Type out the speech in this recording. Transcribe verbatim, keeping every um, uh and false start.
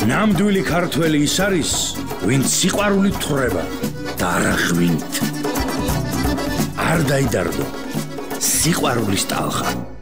ნამდვილი ქართველი ის არის, ვინც სიყვარულით თხრება და არა ღვინით. არ დაიდარდო სიყვარულის ტალღა.